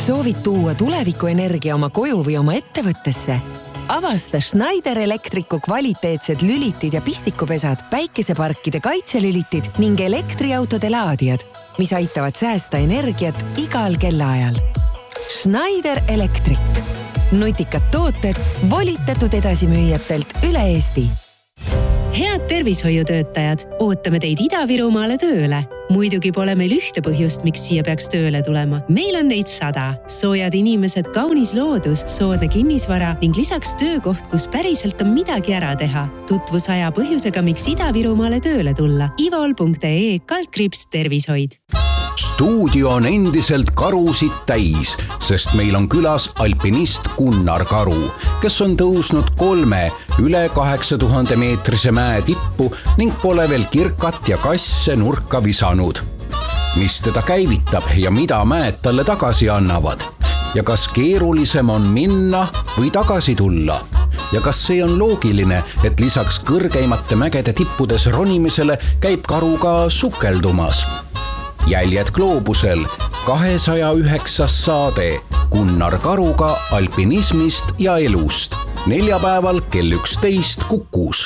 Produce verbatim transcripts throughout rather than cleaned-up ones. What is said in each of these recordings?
Soovid tuua tulevikuenergia oma koju või oma ettevõttesse? Avasta Schneider Electricu kvaliteetsed lülitid ja pistikupesad, päikeseparkide kaitselülitid ning elektriautode laadijad, mis aitavad säästa energiat igal kellaajal. Schneider Electric. Nutikad tooted volitatud edasimüüjatelt üle Eesti. Head tervishoiutöötajad, ootame teid Ida-Virumaale tööle. Muidugi pole meil ühte põhjust, miks siia peaks tööle tulema. Meil on neid sada. Soojad inimesed, kaunis loodus, soodne kinnisvara ning lisaks töökoht, kus päriselt on midagi ära teha. Tutvus aja põhjusega, miks Ida-Virumaale tööle tulla. ivol punkt ee kaldkriips tervishoid. Stuudio on endiselt karusid täis, sest meil on külas alpinist Gunnar Karu, kes on tõusnud kolme üle kaheksa tuhande meetrise mäe tippu ning pole veel kirkat ja kasse nurka visanud. Mis teda käivitab ja mida mäed talle tagasi annavad? Ja kas keerulisem on minna või tagasi tulla? Ja kas see on loogiline, et lisaks kõrgeimate mägede tippudes ronimisele käib Karu ka sukeldumas? Jäljed gloobusel, kahesaja üheksas saade Gunnar Karuga alpinismist ja elust. Neljapäeval kell üksteist Kukus.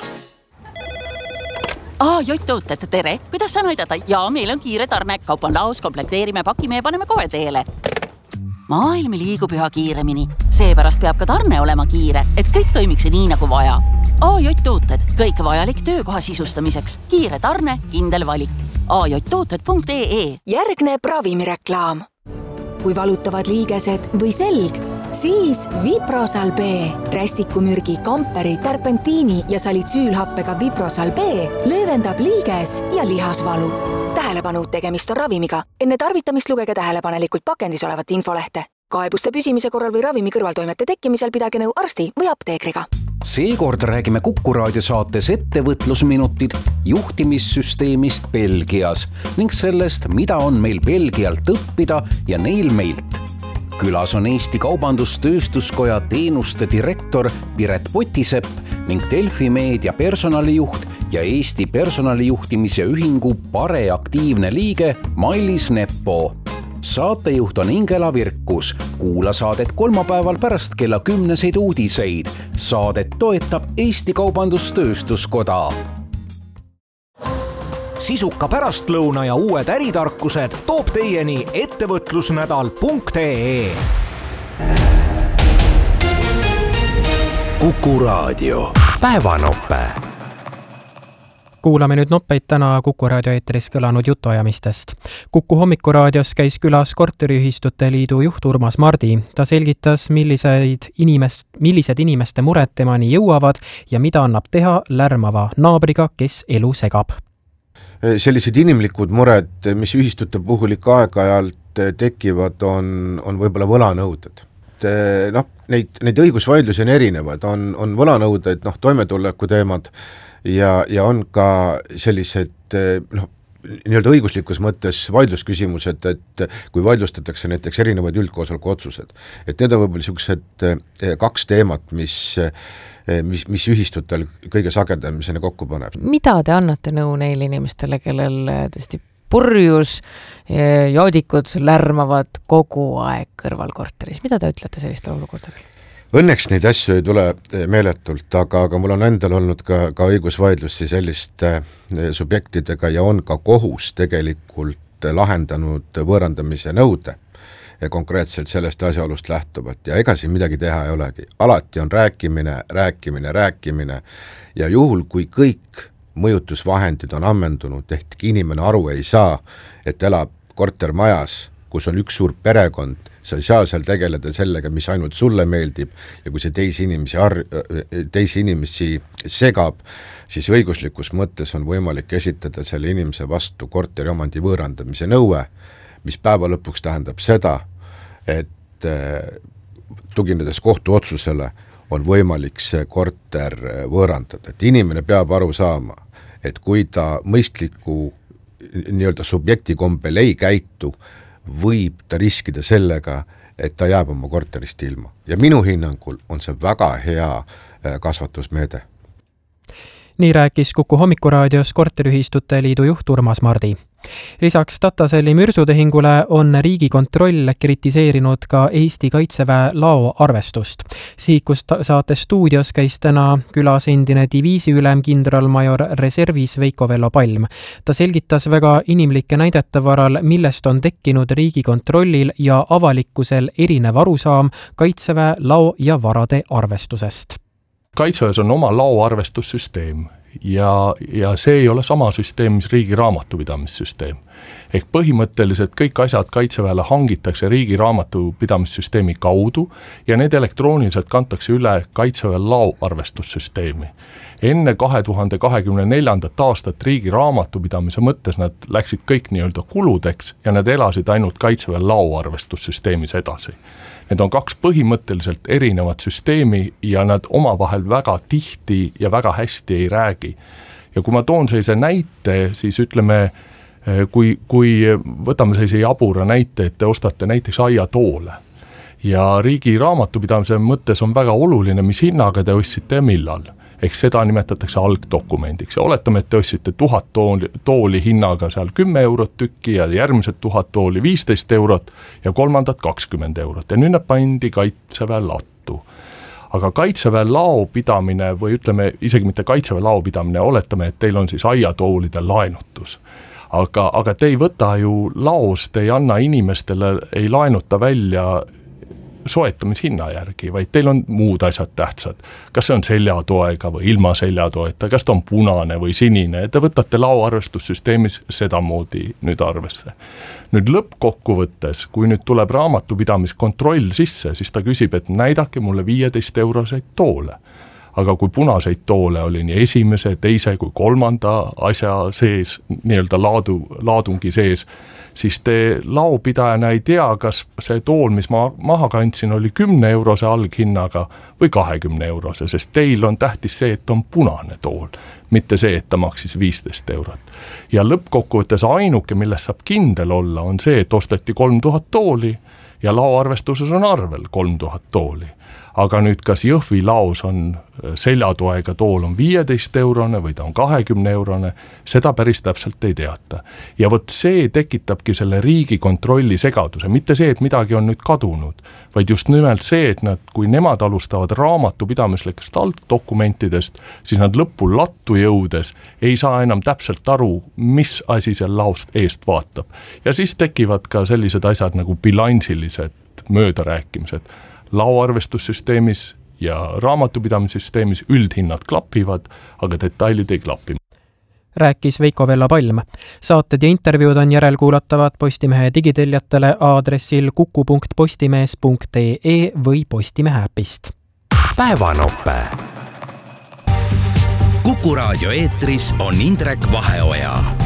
Aa, Jott-tooted, tere! Kuidas saan aidata? Jaa, meil on kiire tarne. Kaup on laos, komplekteerime, pakime ja paneme kohe teele. Maailm liigub üha kiiremini. Seepärast peab ka tarne olema kiire, et kõik toimiks nii nagu vaja. Aa, Jott-tooted, kõik vajalik töökoha sisustamiseks. Kiire tarne, kindel valik. a j tooted punkt ee. Järgneb ravimireklaam. Kui valutavad liigesed või selg, siis Viprosal B. Rästikumürgi, kamperi, terpentiini ja salitsüülhappega Viprosal B löövendab liiges ja lihasvalu. Tähelepanu, tegemist on ravimiga. Enne tarvitamist lugege tähelepanelikult pakendis olevat infolehte. Kaebuste püsimise korral või ravimi kõrvaltoimete tekkimisel pidage nõu arsti või apteekriga. Seekord räägime Kuku raadiosaates ettevõtlusminutid juhtimissüsteemist Belgias ning sellest, mida on meil Belgialt õppida ja neil meilt. Külas on Eesti Kaubandus-Tööstuskoja teenuste direktor Piret Potisepp ning Delfi meedia personalijuht ja Eesti personalijuhtimise ühingu Pare aktiivne liige Mailis Neppo. Saatejuht on Ingela Virkus. Kuula saadet kolmapäeval pärast kella kümneseid uudiseid. Saadet toetab Eesti Kaubandus-Tööstuskoda. Sisuka pärastlõuna ja uued äritarkused toob teieni ettevõtlusnädal punkt ee. Kuku raadio. Päevanope. Kuulame nüüd noppeid täna Kuku raadio eetris kõlanud jutuajamistest. Kuku hommikuraadios käis külas korteriühistute liidu juht Urmas Mardi. Ta selgitas, millised, inimest, millised inimeste mured temani jõuavad ja mida annab teha lärmava naabriga, kes elu segab. Sellised inimlikud mured, mis ühistute puhul ikka aeg-ajalt tekivad, on, on võib-olla võlanõuded. No, neid, neid õigusvaidlusi on erinevad, on, on võlanõuded, noh, toimetuleku teemad ja, ja on ka sellised, noh, nii-öelda õiguslikus mõttes vaidlusküsimused, et kui vaidlustatakse näiteks erinevaid üldkoosoleku otsused, et need on võib-olla niisugused kaks teemat, mis, mis, mis ühistutel kõige sagedamisena kokku paneb. Mida te annate nõu neile inimestele, kellel tõesti purjus joodikud lärmavad kogu aeg kõrvalkorteris? Mida te ütlete sellistele olukordadele? Õnneks neid asju ei tule meeletult, aga, aga mul on endal olnud ka, ka õigusvaidlusi selliste subjektidega ja on ka kohus tegelikult lahendanud võõrandamise nõude konkreetselt sellest asjaolust lähtuvat ja ega siin midagi teha ei olegi. Alati on rääkimine, rääkimine, rääkimine ja juhul, kui kõik mõjutusvahendid on ammendunud, ehk inimene aru ei saa, et elab kortermajas, kus on üks suur perekond, sa ei saa seal tegeleda sellega, mis ainult sulle meeldib ja kui see teisi inimesi, ar- teisi inimesi segab, siis õiguslikus mõttes on võimalik esitada selle inimese vastu korteri omandi võõrandamise nõue, mis päeva lõpuks tähendab seda, et tuginedes kohtuotsusele on võimalik see korter võõrandada. Et inimene peab aru saama, et kui ta mõistliku nii-öelda subjekti kombel ei käitu, võib ta riskida sellega, et ta jääb oma korterist ilma. Ja minu hinnangul on see väga hea kasvatusmeede. Nii rääkis Kuku hommikuraadios korteriühistute liidu juht Urmas Mardi. Lisaks Tataselli mürsutehingule on Riigikontroll kritiseerinud ka Eesti Kaitseväe laoarvestust. Sihikust saate stuudios käis täna külas endine diviisiülem kindralmajor reservis Veiko Vello Palm. Ta selgitas väga inimlike näidete varal, millest on tekkinud Riigikontrollil ja avalikkusel erinev arusaam Kaitseväe lao ja varade arvestusest. Kaitseväes on oma laoarvestussüsteem ja, ja see ei ole sama süsteem, mis riigi raamatupidamissüsteem. Ehk põhimõtteliselt kõik asjad Kaitseväele hangitakse riigi raamatupidamissüsteemi kaudu ja need elektrooniliselt kantakse üle Kaitseväe laoarvestussüsteemi. Enne kahe tuhande kahekümne neljandat aastat riigi raamatupidamise mõttes nad läksid kõik nii-öelda kuludeks ja nad elasid ainult Kaitseväe laoarvestussüsteemis edasi. Need on kaks põhimõtteliselt erinevat süsteemi ja nad omavahel väga tihti ja väga hästi ei räägi. Ja kui ma toon sellise näite, siis ütleme, kui, kui võtame sellise jabura näite, et te ostate näiteks aiatoole ja riigi raamatupidamise mõttes on väga oluline, mis hinnaga te ostsite ja millal. Ehk seda nimetatakse algdokumendiks ja oletame, et te ostsite tuhat tooli, tooli hinnaga seal kümme eurot tükki ja järgmised tuhat tooli viisteist eurot ja kolmandat kakskümmend eurot ja nüüd nad pandi Kaitseväe lattu. Aga Kaitseväe laopidamine või ütleme isegi mitte Kaitseväe laopidamine, oletame, et teil on siis aiatoolide laenutus. Aga, aga te ei võta ju laost, ei anna inimestele, ei laenuta välja soetamishinna järgi, vaid teil on muud asjad tähtsad. Kas see on seljatoega või ilma seljatoeta, kas ta on punane või sinine, te võtate laoarvestussüsteemis sedamoodi nüüd arvesse. Nüüd lõppkokkuvõttes, kui nüüd tuleb raamatupidamiskontroll sisse, siis ta küsib, et näidake mulle viieteist euroseid toole. Aga kui punaseid toole oli nii esimese, teise kui kolmanda asja sees, nii-öelda laadu, laadungi sees, siis te laopidajana ei tea, kas see tool, mis ma maha kandsin, oli kümne eurose alghinnaga või kahekümne eurose, sest teil on tähtis see, et on punane tool, mitte see, et ta maksis viisteist eurot. Ja lõppkokkuvõttes ainuke, millest saab kindel olla, on see, et osteti kolm tuhat tooli ja laoarvestuses on arvel kolm tuhat tooli. Aga nüüd kas Jõhvi laos on seljatoega tool on viieteist eurone või ta on kahekümne eurone, seda päris täpselt ei teata. Ja vot see tekitabki selle Riigikontrolli segaduse, mitte see, et midagi on nüüd kadunud, vaid just nimelt see, et nad, kui nemad alustavad raamatupidamislikest algdokumentidest, siis nad lõpul lattu jõudes ei saa enam täpselt aru, mis asi seal laost eest vaatab. Ja siis tekivad ka sellised asjad nagu bilansilised möödarääkimised. Laoarvestussüsteemis ja raamatupidamissüsteemis üldhinnad klapivad, aga detailid ei klapi. Rääkis Veiko Vello Palm. Saated ja intervjuud on järelkuulatavad Postimehe digiteljatele aadressil kuku punkt postimees punkt ee või Postimehe äpist. Päevanope. Kuku raadio eetris on Indrek Vaheoja.